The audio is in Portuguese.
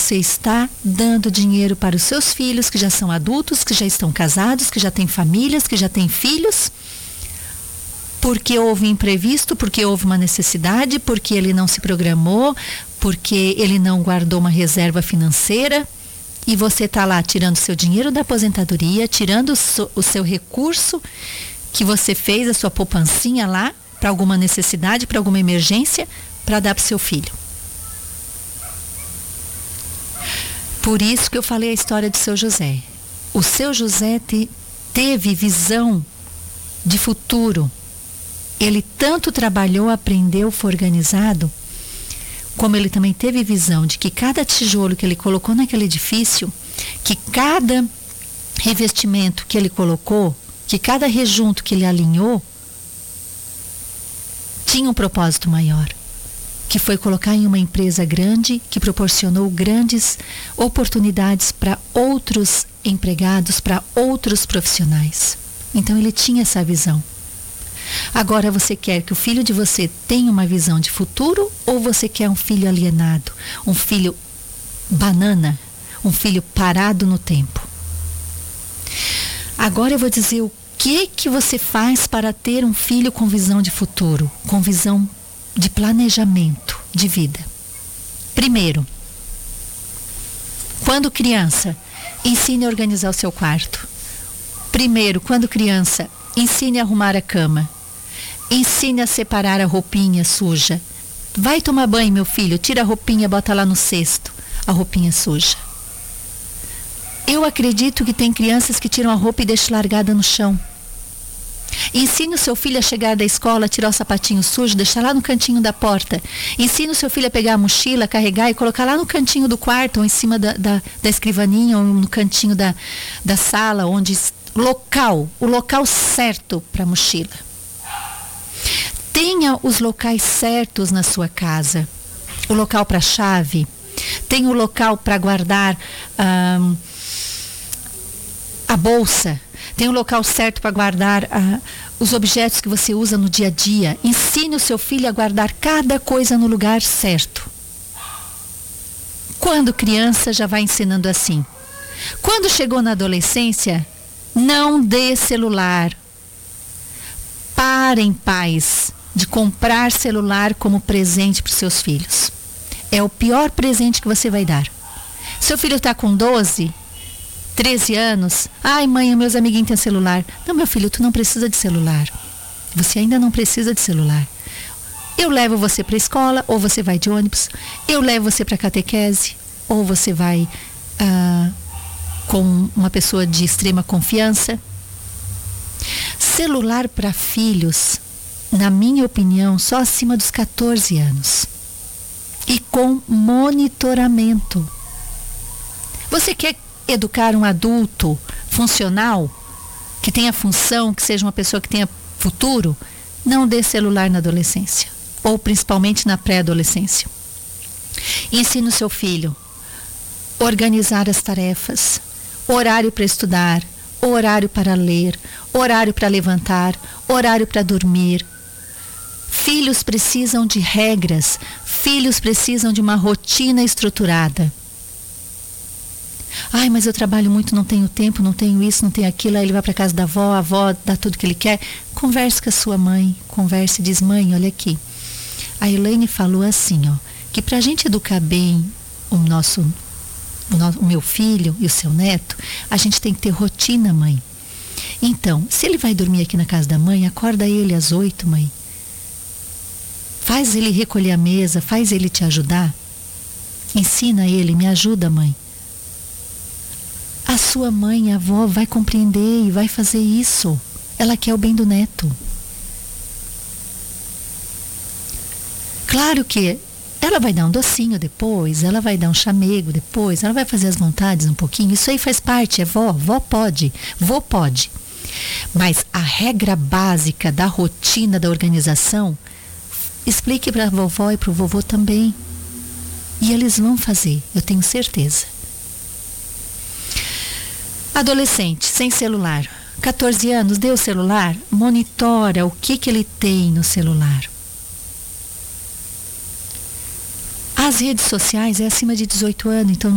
você está dando dinheiro para os seus filhos, que já são adultos, que já estão casados, que já têm famílias, que já têm filhos, porque houve imprevisto, porque houve uma necessidade, porque ele não se programou, porque ele não guardou uma reserva financeira, e você está lá tirando seu dinheiro da aposentadoria, tirando o seu recurso que você fez, a sua poupancinha lá, para alguma necessidade, para alguma emergência, para dar para o seu filho. Por isso que eu falei a história do seu José. O seu José teve visão de futuro. Ele tanto trabalhou, aprendeu, foi organizado, como ele também teve visão de que cada tijolo que ele colocou naquele edifício, que cada revestimento que ele colocou, que cada rejunto que ele alinhou, tinha um propósito maior, que foi colocar em uma empresa grande, que proporcionou grandes oportunidades para outros empregados, para outros profissionais. Então ele tinha essa visão. Agora você quer que o filho de você tenha uma visão de futuro, ou você quer um filho alienado, um filho banana, um filho parado no tempo? Agora eu vou dizer o que você faz para ter um filho com visão de futuro, com visão de planejamento de vida. Primeiro, quando criança, ensine a organizar o seu quarto. Primeiro, quando criança, ensine a arrumar a cama. Ensine a separar a roupinha suja. Vai tomar banho, meu filho, tira a roupinha, bota lá no cesto, a roupinha suja. Eu acredito que tem crianças que tiram a roupa e deixam largada no chão. Ensine o seu filho a chegar da escola, tirar o sapatinho sujo, deixar lá no cantinho da porta. Ensine o seu filho a pegar a mochila, carregar e colocar lá no cantinho do quarto, ou em cima da escrivaninha, ou no cantinho da sala, onde o local certo para a mochila. Tenha os locais certos na sua casa. O local para a chave. Tenha o local para guardar a bolsa. Tem o local certo para guardar os objetos que você usa no dia a dia. Ensine o seu filho a guardar cada coisa no lugar certo. Quando criança, já vai ensinando assim. Quando chegou na adolescência, não dê celular. Parem, pais, de comprar celular como presente para os seus filhos. É o pior presente que você vai dar. Seu filho está com 12, 13 anos. Ai, mãe, meus amiguinhos têm celular. Não, meu filho, tu não precisa de celular. Você ainda não precisa de celular. Eu levo você para a escola, ou você vai de ônibus. Eu levo você para a catequese, ou você vai com uma pessoa de extrema confiança. Celular para filhos, na minha opinião, só acima dos 14 anos. E com monitoramento. Você quer educar um adulto funcional, que tenha função, que seja uma pessoa que tenha futuro? Não dê celular na adolescência, ou principalmente na pré-adolescência. Ensine o seu filho a organizar as tarefas, horário para estudar, horário para ler, horário para levantar, horário para dormir. Filhos precisam de regras, filhos precisam de uma rotina estruturada. Ai, mas eu trabalho muito, não tenho tempo, não tenho isso, não tenho aquilo. Aí ele vai para casa da avó, a avó dá tudo que ele quer. Converse com a sua mãe, converse e diz: mãe, olha aqui. A Elaine falou assim, que para a gente educar bem o meu filho e o seu neto, a gente tem que ter rotina, mãe. Então, se ele vai dormir aqui na casa da mãe, acorda ele às 8, mãe. Faz ele recolher a mesa, faz ele te ajudar. Ensina ele, me ajuda, mãe. A sua mãe, a avó, vai compreender e vai fazer isso. Ela quer o bem do neto. Claro que ela vai dar um docinho depois, ela vai dar um chamego depois, ela vai fazer as vontades um pouquinho. Isso aí faz parte, é vó pode, vô pode. Mas a regra básica da rotina, da organização, explique para a vovó e para o vovô também. E eles vão fazer, eu tenho certeza. Adolescente, sem celular. 14 anos, dê o celular, monitora o que ele tem no celular. As redes sociais é acima de 18 anos, então